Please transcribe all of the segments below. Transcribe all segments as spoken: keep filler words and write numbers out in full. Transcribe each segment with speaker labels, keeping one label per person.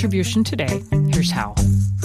Speaker 1: contribution today. Here's how.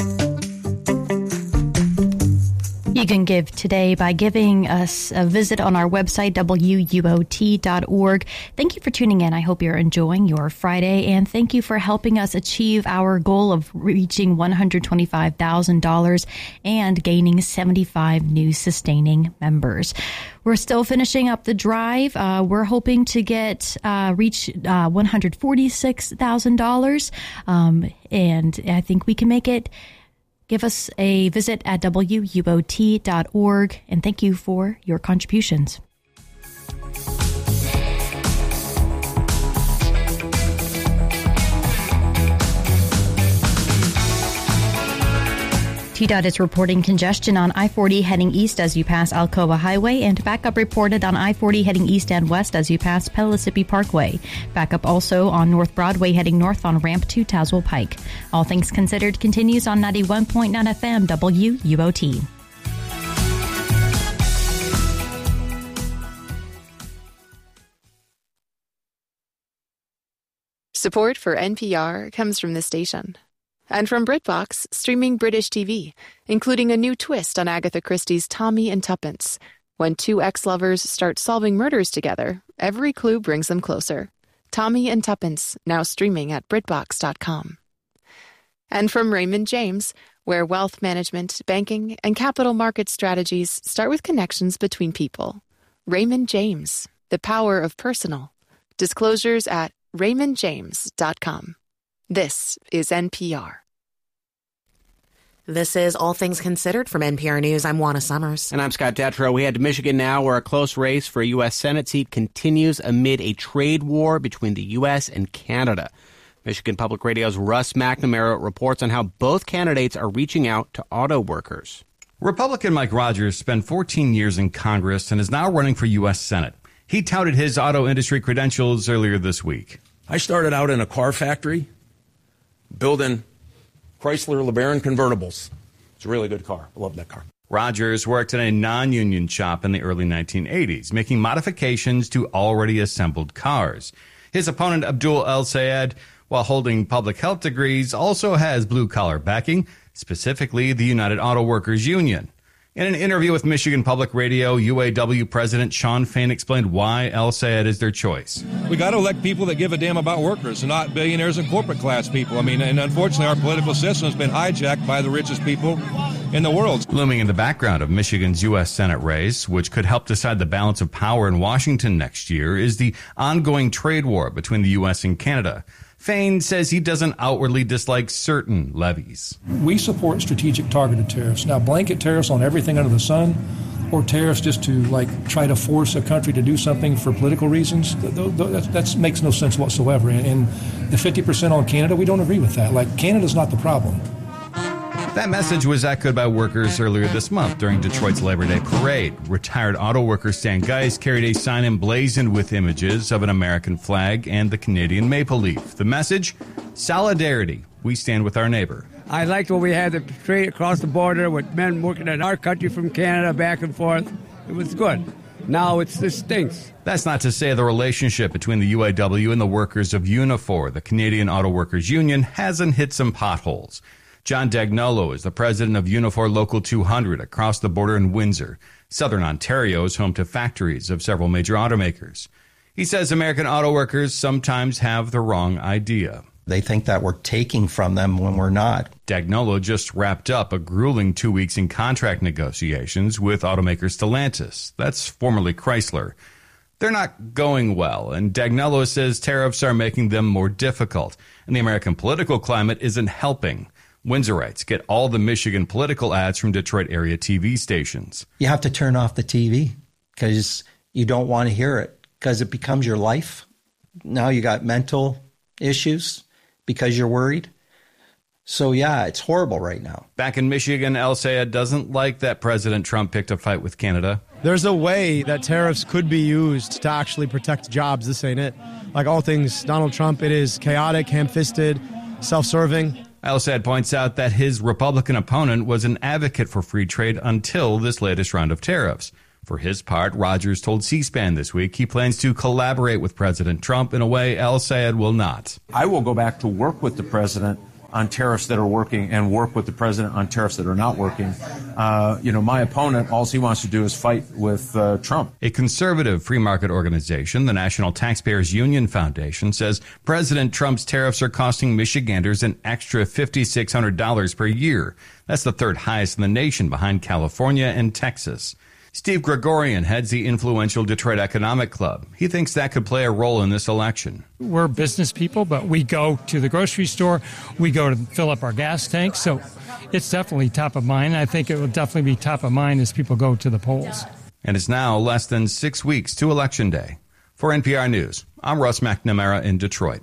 Speaker 2: You can give today by giving us a visit on our website, W U O T dot org. Thank you for tuning in. I hope you're enjoying your Friday, and thank you for helping us achieve our goal of reaching one hundred twenty-five thousand dollars and gaining seventy-five new sustaining members. We're still finishing up the drive. Uh, we're hoping to get uh, reach uh, one hundred forty-six thousand dollars, um, and I think we can make it. Give us a visit at W U O T dot org, and thank you for your contributions. T DOT is reporting congestion on I forty heading east as you pass Alcoa Highway, and backup reported on I forty heading east and west as you pass Pellissippi Parkway. Backup also on North Broadway heading north on ramp to Tazewell Pike. All Things Considered continues on ninety-one point nine F M W U O T.
Speaker 3: Support for N P R comes from this station. And from BritBox, streaming British T V, including a new twist on Agatha Christie's Tommy and Tuppence. When two ex-lovers start solving murders together, every clue brings them closer. Tommy and Tuppence, now streaming at Britbox dot com. And from Raymond James, where wealth management, banking, and capital market strategies start with connections between people. Raymond James, the power of personal. Disclosures at Raymond James dot com. This is N P R.
Speaker 4: This is All Things Considered from N P R News. I'm Juana Summers.
Speaker 5: And I'm Scott Detrow. We head to Michigan now, where a close race for a U S Senate seat continues amid a trade war between the U S and Canada. Michigan Public Radio's Russ McNamara reports on how both candidates are reaching out to auto workers.
Speaker 6: Republican Mike Rogers spent fourteen years in Congress and is now running for U S Senate. He touted his auto industry credentials earlier this week.
Speaker 7: I started out in a car factory building Chrysler LeBaron convertibles. It's a really good car. I love that car.
Speaker 6: Rogers worked in a non-union shop in the early nineteen eighties, making modifications to already assembled cars. His opponent, Abdul El Sayed, while holding public health degrees, also has blue-collar backing, specifically the United Auto Workers Union. In an interview with Michigan Public Radio, U A W President Shawn Fain explained why El Sayed is their choice.
Speaker 8: We got to elect people that give a damn about workers and not billionaires and corporate class people. I mean, and unfortunately, our political system has been hijacked by the richest people in the world.
Speaker 6: Looming in the background of Michigan's U S Senate race, which could help decide the balance of power in Washington next year, is the ongoing trade war between the U S and Canada. Fain says he doesn't outwardly dislike certain levies.
Speaker 9: We support strategic targeted tariffs. Now, blanket tariffs on everything under the sun, or tariffs just to like try to force a country to do something for political reasons, that, that makes no sense whatsoever. And the fifty percent on Canada, we don't agree with that. Like, Canada's not the problem.
Speaker 6: That message was echoed by workers earlier this month during Detroit's Labor Day parade. Retired auto worker Stan Geis carried a sign emblazoned with images of an American flag and the Canadian maple leaf. The message? Solidarity. We stand with our neighbor.
Speaker 10: I liked when we had the trade across the border with men working in our country from Canada back and forth. It was good. Now it's this stinks.
Speaker 6: That's not to say the relationship between the U A W and the workers of Unifor, the Canadian Auto Workers Union, hasn't hit some potholes. John Dagnolo is the president of Unifor Local two hundred across the border in Windsor. Southern Ontario is home to factories of several major automakers. He says American auto workers sometimes have the wrong idea.
Speaker 11: They think that we're taking from them when we're not.
Speaker 6: Dagnolo just wrapped up a grueling two weeks in contract negotiations with automaker Stellantis. That's formerly Chrysler. They're not going well, and Dagnolo says tariffs are making them more difficult, and the American political climate isn't helping. Windsorites get all the Michigan political ads from Detroit area T V stations.
Speaker 11: You have to turn off the T V because you don't want to hear it because it becomes your life. Now you got mental issues because you're worried. So, yeah, it's horrible right now.
Speaker 6: Back in Michigan, El Sayed doesn't like that President Trump picked a fight with Canada.
Speaker 12: There's a way that tariffs could be used to actually protect jobs. This ain't it. Like all things Donald Trump, it is chaotic, ham-fisted, self-serving.
Speaker 6: El Sayed points out that his Republican opponent was an advocate for free trade until this latest round of tariffs. For his part, Rogers told C-SPAN this week he plans to collaborate with President Trump in a way El Sayed will not.
Speaker 13: I will go back to work with the president
Speaker 7: on tariffs that are working and work with the president on tariffs that are not working. Uh, you know, my opponent, all he wants to do is fight with uh, Trump.
Speaker 6: A conservative free market organization, the National Taxpayers Union Foundation, says President Trump's tariffs are costing Michiganders an extra five thousand six hundred dollars per year. That's the third highest in the nation, behind California and Texas. Steve Gregorian heads the influential Detroit Economic Club. He thinks that could play a role in this election.
Speaker 13: We're business people, but we go to the grocery store, we go to fill up our gas tanks, so it's definitely top of mind. I think it will definitely be top of mind as people go to the polls.
Speaker 6: And it's now less than six weeks to Election Day. For N P R News, I'm Russ McNamara in Detroit.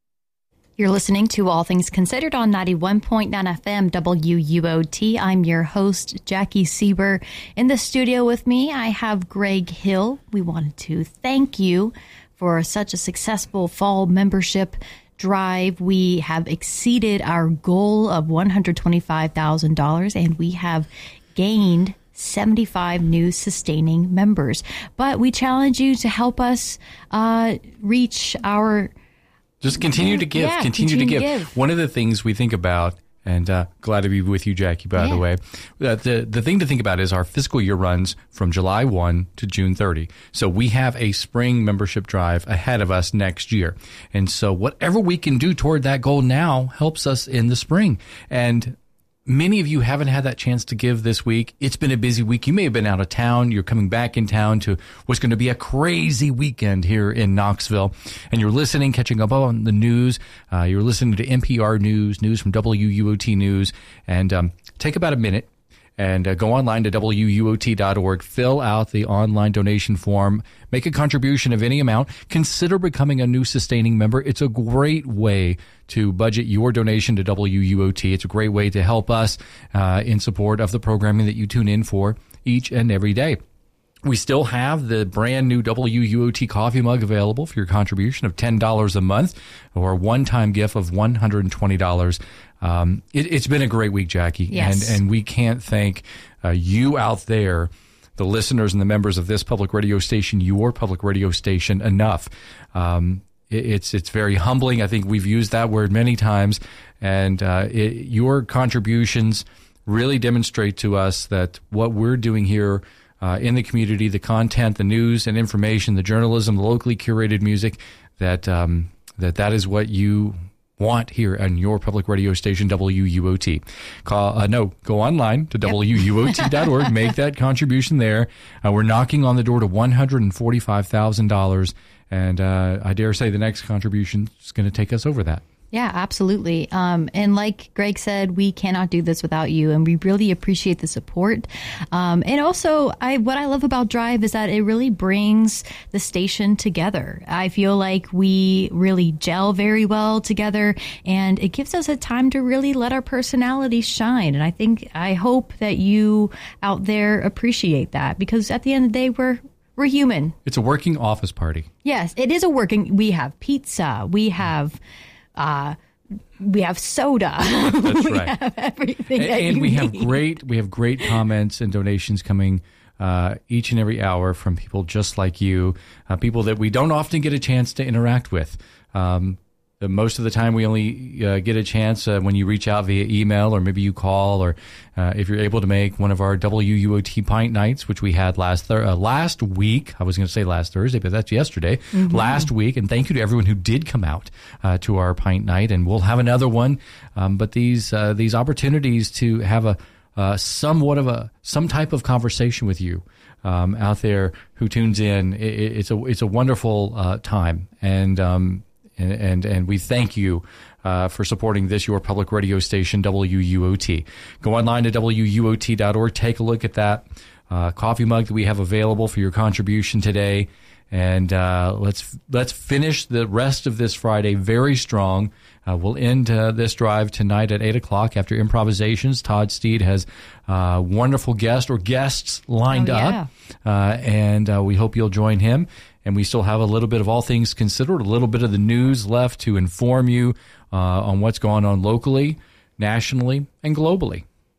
Speaker 2: You're listening to All Things Considered on ninety-one point nine F M W U O T. I'm your host, Jackie Sieber. In the studio with me, I have Greg Hill. We wanted to thank you for such a successful fall membership drive. We have exceeded our goal of one hundred twenty-five thousand dollars, and we have gained seventy-five new sustaining members. But we challenge you to help us uh, reach our...
Speaker 14: Just continue to give,
Speaker 2: yeah,
Speaker 14: continue,
Speaker 2: continue
Speaker 14: to, give.
Speaker 2: to give.
Speaker 14: One of the things we think about, and uh, glad to be with you, Jackie, by
Speaker 2: yeah.
Speaker 14: the way, uh, the, the thing to think about is our fiscal year runs from July first to June thirtieth. So we have a spring membership drive ahead of us next year. And so whatever we can do toward that goal now helps us in the spring. And many of you haven't had that chance to give this week. It's been a busy week. You may have been out of town. You're coming back in town to what's going to be a crazy weekend here in Knoxville. And you're listening, catching up on the news. Uh, you're listening to N P R News, news from W U O T News. And um, take about a minute and uh, go online to W U O T dot org, fill out the online donation form, make a contribution of any amount, consider becoming a new sustaining member. It's a great way to budget your donation to W U O T. It's a great way to help us uh, in support of the programming that you tune in for each and every day. We still have the brand new W U O T coffee mug available for your contribution of ten dollars a month or a one-time gift of one hundred twenty dollars. Um, it, it's been a great week, Jackie.
Speaker 2: Yes.
Speaker 14: And, and we can't thank uh, you out there, the listeners and the members of this public radio station, your public radio station, enough. Um, it, it's it's very humbling. I think we've used that word many times. And uh, it, your contributions really demonstrate to us that what we're doing here uh, in the community, the content, the news and information, the journalism, the locally curated music, that um, that that is what you want here on your public radio station, W U O T. Call, uh, no, go online to W U O T dot org, make that contribution there. Uh, we're knocking on the door to one hundred forty-five thousand dollars, and uh, I dare say the next contribution is going to take us over that.
Speaker 2: Yeah, absolutely. Um, and like Greg said, we cannot do this without you, and we really appreciate the support. Um, and also, I what I love about Drive is that it really brings the station together. I feel like we really gel very well together, and it gives us a time to really let our personalities shine. And I think, I hope that you out there appreciate that, because at the end of the day, we're we're human.
Speaker 14: It's a working office party.
Speaker 2: Yes, it is a working. We have pizza. We have. Uh, we have soda.
Speaker 14: That's
Speaker 2: we
Speaker 14: right.
Speaker 2: have everything.
Speaker 14: And,
Speaker 2: that
Speaker 14: and
Speaker 2: you
Speaker 14: we
Speaker 2: need.
Speaker 14: have great, we have great comments and donations coming uh, each and every hour from people just like you, uh, people that we don't often get a chance to interact with. Um, the, most of the time, we only uh, get a chance uh, when you reach out via email, or maybe you call, or uh, if you're able to make one of our W U O T Pint Nights, which we had last thir- uh, last week. I was going to say last Thursday, but that's yesterday. Mm-hmm. Last week, and thank you to everyone who did come out uh, to our Pint Night, and we'll have another one. Um, but these uh, these opportunities to have a uh, somewhat of a some type of conversation with you um, out there who tunes in, it, it's a it's a wonderful uh, time, and um, and, and and we thank you uh, for supporting this, your public radio station, W U O T. Go online to W U O T dot org. Take a look at that uh, coffee mug that we have available for your contribution today. And uh, let's let's finish the rest of this Friday very strong. Uh, we'll end uh, this drive tonight at eight o'clock after improvisations. Todd Steed has uh, wonderful guests or guests lined
Speaker 2: oh, yeah.
Speaker 14: up, uh, and uh, we hope you'll join him. And we still have a little bit of all things considered, a little bit of the news left to inform you uh, on what's going on locally, nationally, and globally.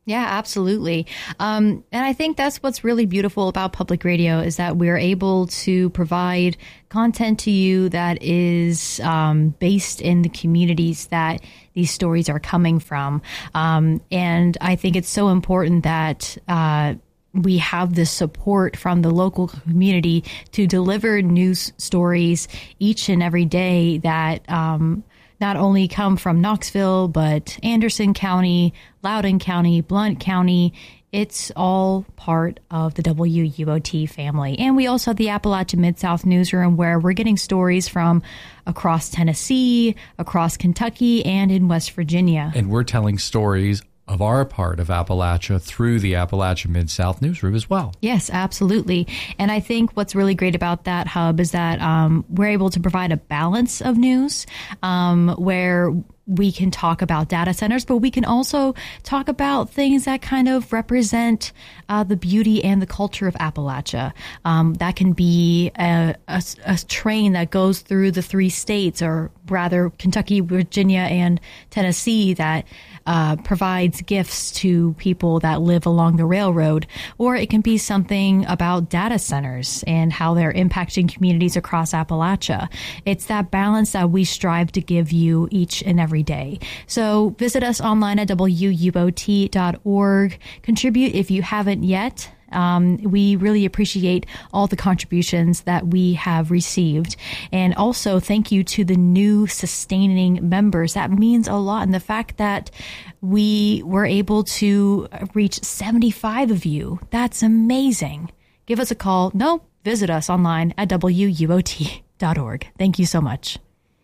Speaker 2: Yeah, absolutely. Um, and I think that's what's really beautiful about public radio is that we're able to provide content to you that is um, based in the communities that these stories are coming from. Um, and I think it's so important that uh, we have this support from the local community to deliver news stories each and every day that um not only come from Knoxville, but Anderson County, Loudoun County, Blount County. It's all part of the W U O T family. And we also have the Appalachia Mid-South Newsroom, where we're getting stories from across Tennessee, across Kentucky, and in West Virginia.
Speaker 14: And we're telling stories of our part of Appalachia through the Appalachia Mid-South Newsroom as well.
Speaker 2: Yes, absolutely. And I think what's really great about that hub is that um, we're able to provide a balance of news um, where we can talk about data centers, but we can also talk about things that kind of represent uh, the beauty and the culture of Appalachia. Um, that can be a, a, a train that goes through the three states, or rather Kentucky, Virginia, and Tennessee, that uh, provides gifts to people that live along the railroad. Or it can be something about data centers and how they're impacting communities across Appalachia. It's that balance that we strive to give you each and every day. So visit us online at W U O T dot org. Contribute if you haven't yet. Um, we really appreciate all the contributions that we have received. And also thank you to the new sustaining members. That means a lot. And the fact that we were able to reach seventy-five of you, that's amazing. Give us a call. No, visit us online at W U O T dot org. Thank you so much.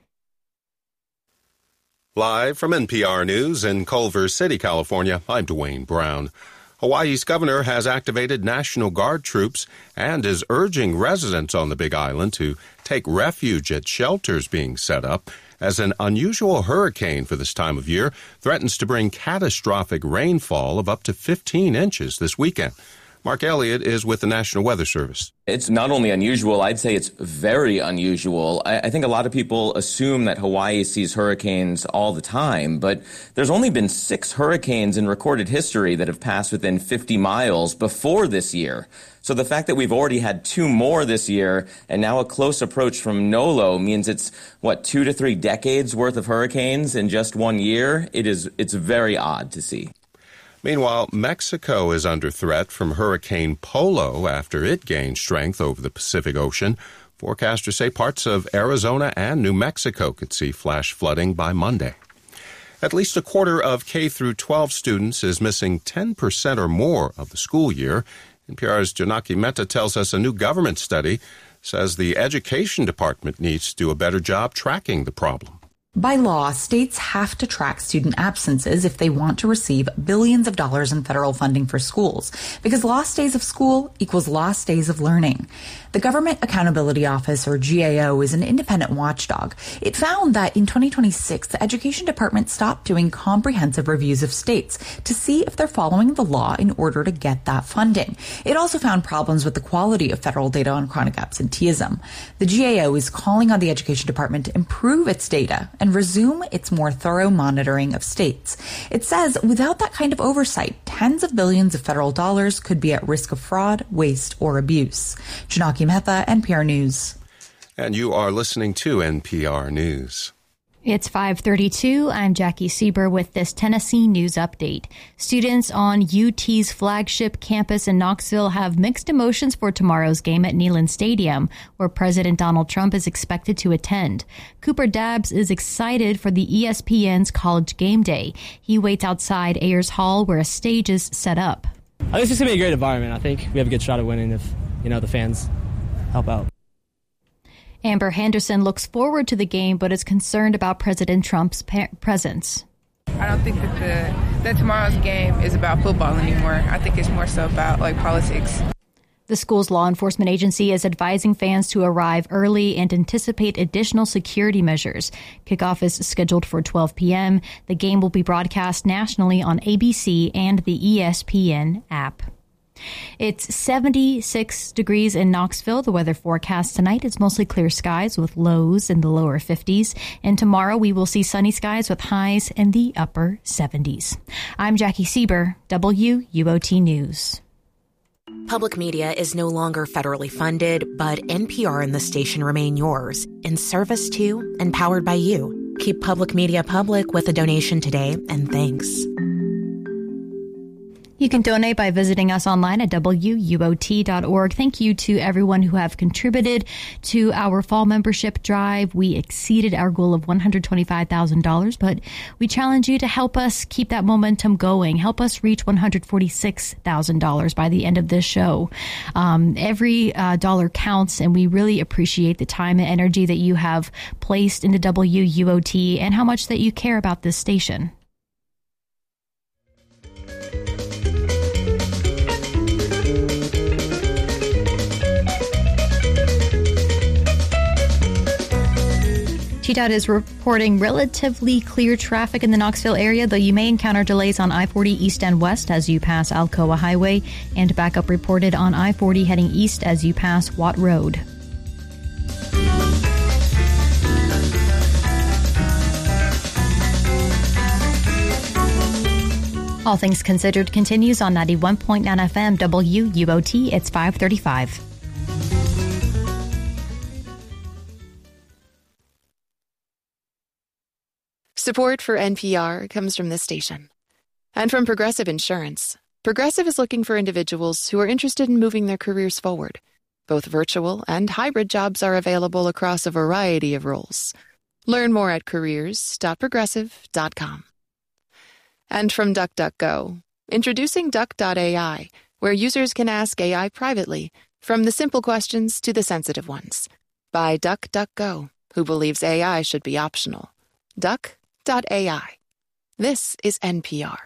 Speaker 15: Live from N P R News in Culver City, California, I'm Dwayne Brown. Hawaii's governor has activated National Guard troops and is urging residents on the Big Island to take refuge at shelters being set up as an unusual hurricane for this time of year threatens to bring catastrophic rainfall of up to fifteen inches this weekend. Mark Elliott is with the National Weather Service.
Speaker 16: It's not only unusual, I'd say it's very unusual. I, I think a lot of people assume that Hawaii sees hurricanes all the time, but there's only been six hurricanes in recorded history that have passed within fifty miles before this year. So the fact that we've already had two more this year and now a close approach from Nolo means it's, what, two to three decades worth of hurricanes in just one year? It is, it's very odd to see.
Speaker 15: Meanwhile, Mexico is under threat from Hurricane Polo after it gained strength over the Pacific Ocean. Forecasters say parts of Arizona and New Mexico could see flash flooding by Monday. At least a quarter of K through twelve students is missing ten percent or more of the school year. N P R's Janaki Mehta tells us a new government study says the Education Department needs to do a better job tracking the problem.
Speaker 17: By law, states have to track student absences if they want to receive billions of dollars in federal funding for schools, because lost days of school equals lost days of learning. The Government Accountability Office, or G A O, is an independent watchdog. It found that in twenty twenty-six, the Education Department stopped doing comprehensive reviews of states to see if they're following the law in order to get that funding. It also found problems with the quality of federal data on chronic absenteeism. The G A O is calling on the Education Department to improve its data and resume its more thorough monitoring of states. It says without that kind of oversight, tens of billions of federal dollars could be at risk of fraud, waste, or abuse. Janaki Mehta, N P R News.
Speaker 15: And you are listening to N P R News.
Speaker 2: It's five thirty-two. I'm Jackie Sieber with this Tennessee news update. Students on U T's flagship campus in Knoxville have mixed emotions for tomorrow's game at Neyland Stadium, where President Donald Trump is expected to attend. Cooper Dabbs is excited for the E S P N's College Game Day. He waits outside Ayers Hall, where a stage is set up.
Speaker 18: I think it's just going to be a great environment. I think we have a good shot at winning if, you know, the fans help out.
Speaker 2: Amber Henderson looks forward to the game, but is concerned about President Trump's pa- presence.
Speaker 19: I don't think that the that tomorrow's game is about football anymore. I think it's more so about, like, politics.
Speaker 2: The school's law enforcement agency is advising fans to arrive early and anticipate additional security measures. Kickoff is scheduled for twelve p.m. The game will be broadcast nationally on A B C and the E S P N app. It's seventy-six degrees in Knoxville. The weather forecast tonight is mostly clear skies with lows in the lower fifties. And tomorrow we will see sunny skies with highs in the upper seventies. I'm Jackie Sieber, W U O T News.
Speaker 4: Public media is no longer federally funded, but N P R and the station remain yours, in service to and powered by you. Keep public media public with a donation today, and thanks.
Speaker 2: You can donate by visiting us online at W U O T dot org. Thank you to everyone who have contributed to our fall membership drive. We exceeded our goal of one hundred twenty-five thousand dollars, but we challenge you to help us keep that momentum going. Help us reach one hundred forty-six thousand dollars by the end of this show. Um, every uh, dollar counts, and we really appreciate the time and energy that you have placed into W U O T and how much that you care about this station. T DOT is reporting relatively clear traffic in the Knoxville area, though you may encounter delays on I forty east and west as you pass Alcoa Highway, and backup reported on I forty heading east as you pass Watt Road. All Things Considered continues on ninety-one point nine F M W U O T. It's five thirty-five.
Speaker 3: Support for N P R comes from this station. And from Progressive Insurance. Progressive is looking for individuals who are interested in moving their careers forward. Both virtual and hybrid jobs are available across a variety of roles. Learn more at careers dot progressive dot com. And from DuckDuckGo. Introducing Duck dot A I, where users can ask A I privately, from the simple questions to the sensitive ones. By DuckDuckGo, who believes A I should be optional. Duck dot A I. This is N P R.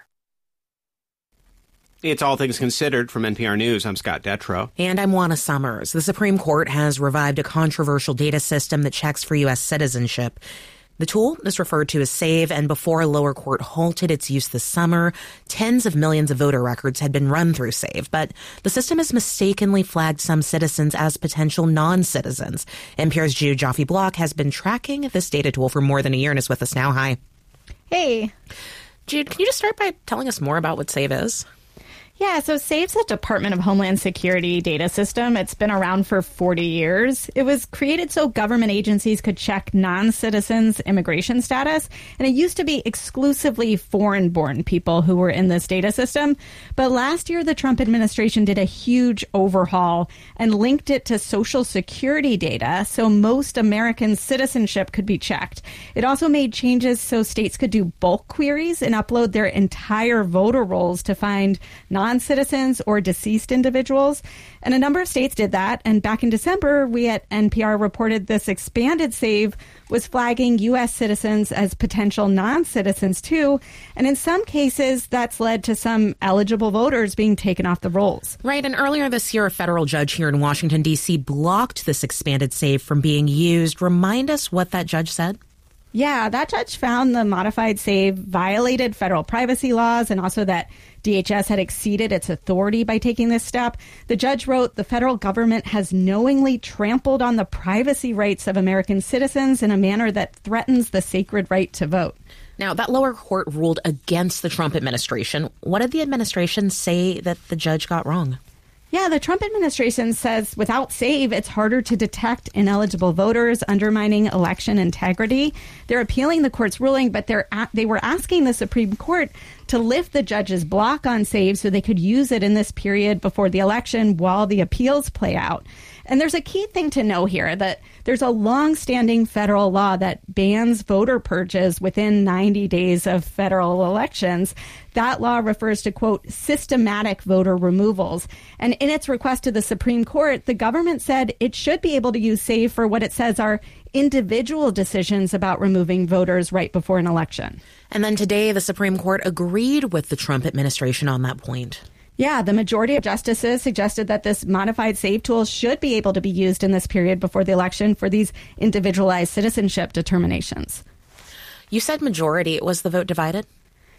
Speaker 5: It's All Things Considered from N P R News. I'm Scott Detrow.
Speaker 4: And I'm Juana Summers. The Supreme Court has revived a controversial data system that checks for U S citizenship. The tool is referred to as SAVE, and before a lower court halted its use this summer, tens of millions of voter records had been run through SAVE. But the system has mistakenly flagged some citizens as potential non-citizens. N P R's Jude Joffe-Block has been tracking this data tool for more than a year and is with us now. Hi.
Speaker 20: Hey.
Speaker 4: Jude, can you just start by telling us more about what SAVE is?
Speaker 20: Yeah, so SAVE's a Department of Homeland Security data system. It's been around for forty years. It was created so government agencies could check non-citizens' immigration status, and it used to be exclusively foreign-born people who were in this data system. But last year, the Trump administration did a huge overhaul and linked it to Social Security data so most American citizenship could be checked. It also made changes so states could do bulk queries and upload their entire voter rolls to find non non-citizens or deceased individuals. And a number of states did that. And back in December, we at N P R reported this expanded SAVE was flagging U S citizens as potential non-citizens too. And in some cases, that's led to some eligible voters being taken off the rolls.
Speaker 4: Right. And earlier this year, a federal judge here in Washington, D C blocked this expanded SAVE from being used. Remind us what that judge said.
Speaker 20: Yeah, that judge found the modified SAVE violated federal privacy laws and also that D H S had exceeded its authority by taking this step. The judge wrote, the federal government has knowingly trampled on the privacy rights of American citizens in a manner that threatens the sacred right to vote.
Speaker 4: Now, that lower court ruled against the Trump administration. What did the administration say that the judge got wrong?
Speaker 20: Yeah, the Trump administration says without SAVE, it's harder to detect ineligible voters, undermining election integrity. They're appealing the court's ruling, but they're a- they were asking the Supreme Court to lift the judge's block on SAVE so they could use it in this period before the election while the appeals play out. And there's a key thing to know here that there's a long-standing federal law that bans voter purges within ninety days of federal elections. That law refers to, quote, systematic voter removals. And in its request to the Supreme Court, the government said it should be able to use SAVE for what it says are individual decisions about removing voters right before an election.
Speaker 4: And then today, the Supreme Court agreed with the Trump administration on that point.
Speaker 20: Yeah, the majority of justices suggested that this modified SAVE tool should be able to be used in this period before the election for these individualized citizenship determinations.
Speaker 4: You said majority. Was the vote divided?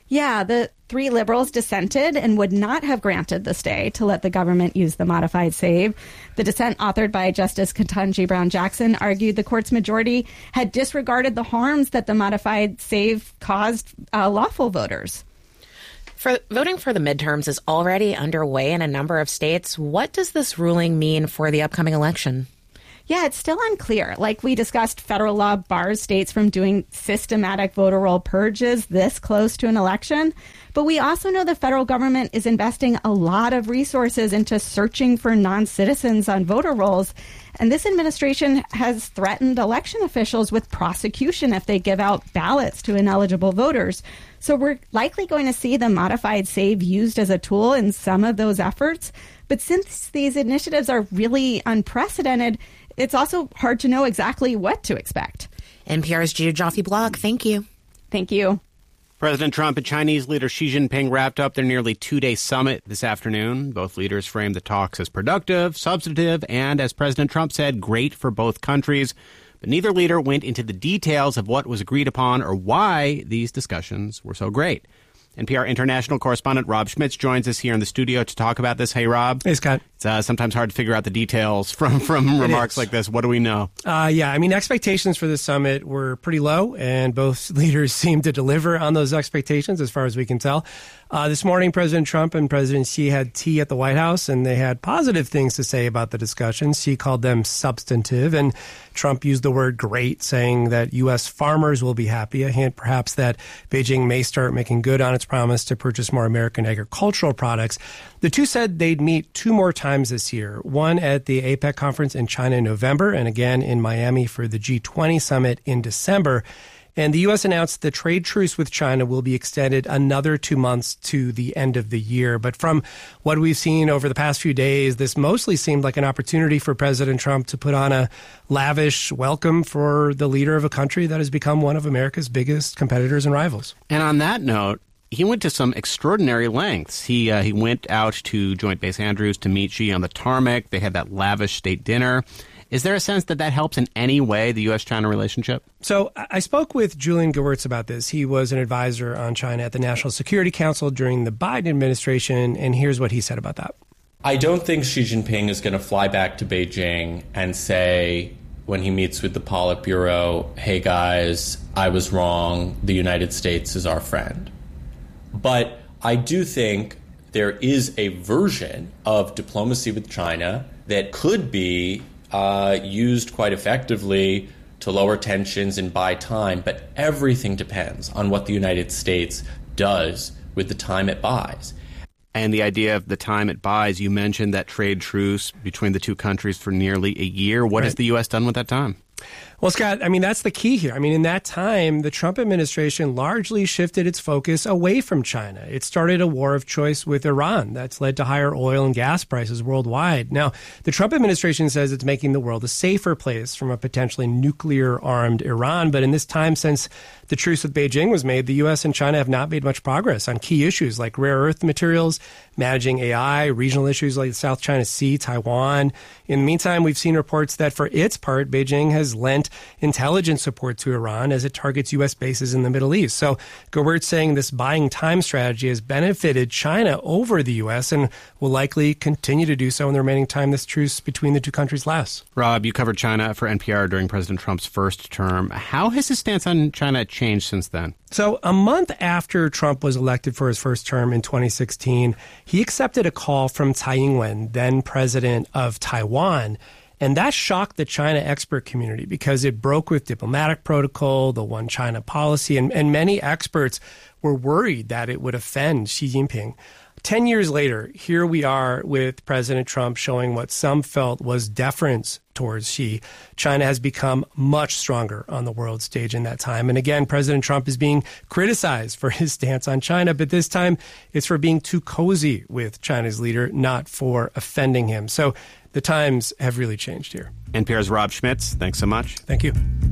Speaker 20: Yeah, the three liberals dissented and would not have granted the stay to let the government use the modified save. The dissent, authored by Justice Ketanji Brown Jackson, argued the court's majority had disregarded the harms that the modified save caused uh, lawful voters.
Speaker 4: For voting for the midterms is already underway in a number of states. What does this ruling mean for the upcoming election?
Speaker 20: Yeah, it's still unclear. Like we discussed, federal law bars states from doing systematic voter roll purges this close to an election. But we also know the federal government is investing a lot of resources into searching for non-citizens on voter rolls. And this administration has threatened election officials with prosecution if they give out ballots to ineligible voters. So we're likely going to see the modified save used as a tool in some of those efforts. But since these initiatives are really unprecedented, it's also hard to know exactly what to expect.
Speaker 4: N P R's Jude Joffe-Block, thank you.
Speaker 20: Thank you.
Speaker 5: President Trump and Chinese leader Xi Jinping wrapped up their nearly two-day summit this afternoon. Both leaders framed the talks as productive, substantive, and, as President Trump said, great for both countries. But neither leader went into the details of what was agreed upon or why these discussions were so great. N P R international correspondent Rob Schmitz joins us here in the studio to talk about this. Hey, Rob.
Speaker 21: Hey, Scott.
Speaker 5: It's uh, sometimes hard to figure out the details from, from remarks like this. What do we know?
Speaker 21: Uh, yeah, I mean, expectations for this summit were pretty low, and both leaders seemed to deliver on those expectations as far as we can tell. Uh, this morning, President Trump and President Xi had tea at the White House, and they had positive things to say about the discussions. Xi called them substantive, and Trump used the word great, saying that U S farmers will be happy, a hint perhaps that Beijing may start making good on its promise to purchase more American agricultural products. The two said they'd meet two more times this year, one at the APEC conference in China in November, and again in Miami for the G twenty summit in December. And the U S announced the trade truce with China will be extended another two months to the end of the year. But from what we've seen over the past few days, this mostly seemed like an opportunity for President Trump to put on a lavish welcome for the leader of a country that has become one of America's biggest competitors and rivals.
Speaker 5: And on that note, he went to some extraordinary lengths. He uh, he went out to Joint Base Andrews to meet Xi on the tarmac. They had that lavish state dinner. Is there a sense that that helps in any way the U S China relationship?
Speaker 21: So I spoke with Julian Gewirtz about this. He was an advisor on China at the National Security Council during the Biden administration, and here's what he said about that.
Speaker 22: I don't think Xi Jinping is going to fly back to Beijing and say, when he meets with the Politburo, hey guys, I was wrong, the United States is our friend. But I do think there is a version of diplomacy with China that could be Uh, used quite effectively to lower tensions and buy time, but everything depends on what the United States does with the time it buys.
Speaker 5: And the idea of the time it buys, you mentioned that trade truce between the two countries for nearly a year. What
Speaker 21: Right.
Speaker 5: has the U S done with that time?
Speaker 21: Well, Scott, I mean, that's the key here. I mean, in that time, the Trump administration largely shifted its focus away from China. It started a war of choice with Iran that's led to higher oil and gas prices worldwide. Now, the Trump administration says it's making the world a safer place from a potentially nuclear-armed Iran. But in this time since the truce with Beijing was made, the U S and China have not made much progress on key issues like rare earth materials, managing A I, regional issues like the South China Sea, Taiwan. In the meantime, we've seen reports that for its part, Beijing has lent intelligence support to Iran as it targets U S bases in the Middle East. So Gewirtz saying this buying time strategy has benefited China over the U S and will likely continue to do so in the remaining time this truce between the two countries lasts.
Speaker 5: Rob, you covered China for N P R during President Trump's first term. How has his stance on China changed since then?
Speaker 21: So a month after Trump was elected for his first term in twenty sixteen, he accepted a call from Tsai Ing-wen, then president of Taiwan. And that shocked the China expert community because it broke with diplomatic protocol, the one China policy, and, and many experts were worried that it would offend Xi Jinping. Ten years later, here we are with President Trump showing what some felt was deference towards Xi. China has become much stronger on the world stage in that time. And again, President Trump is being criticized for his stance on China, but this time it's for being too cozy with China's leader, not for offending him. So the times have really changed here.
Speaker 5: N P R's Rob Schmitz, thanks so much.
Speaker 21: Thank you.